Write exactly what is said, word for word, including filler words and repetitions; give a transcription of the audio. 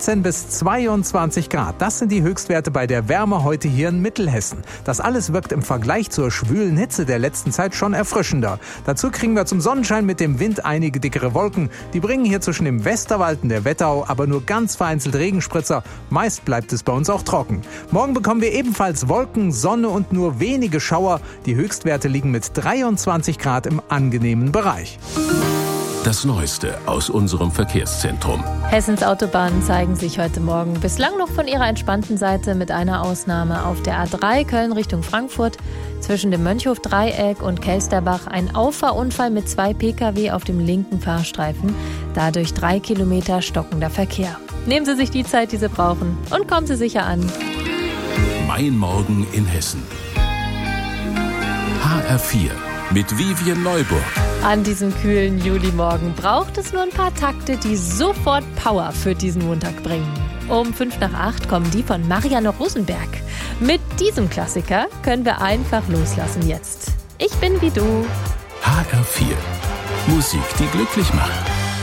achtzehn bis zweiundzwanzig Grad. Das sind die Höchstwerte bei der Wärme heute hier in Mittelhessen. Das alles wirkt im Vergleich zur schwülen Hitze der letzten Zeit schon erfrischender. Dazu kriegen wir zum Sonnenschein mit dem Wind einige dickere Wolken. Die bringen hier zwischen dem Westerwald und der Wetterau aber nur ganz vereinzelt Regenspritzer. Meist bleibt es bei uns auch trocken. Morgen bekommen wir ebenfalls Wolken, Sonne und nur wenige Schauer. Die Höchstwerte liegen mit dreiundzwanzig Grad im angenehmen Bereich. Das Neueste aus unserem Verkehrszentrum. Hessens Autobahnen zeigen sich heute Morgen bislang noch von ihrer entspannten Seite, mit einer Ausnahme auf der A drei Köln Richtung Frankfurt. Zwischen dem Mönchhof-Dreieck und Kelsterbach ein Auffahrunfall mit zwei Pkw auf dem linken Fahrstreifen. Dadurch drei Kilometer stockender Verkehr. Nehmen Sie sich die Zeit, die Sie brauchen, und kommen Sie sicher an. Mein Morgen in Hessen. H R vier mit Vivian Neuburg. An diesem kühlen Julimorgen braucht es nur ein paar Takte, die sofort Power für diesen Montag bringen. Um fünf nach acht kommen die von Marianne Rosenberg. Mit diesem Klassiker können wir einfach loslassen jetzt. Ich bin wie du. H R vier. Musik, die glücklich macht.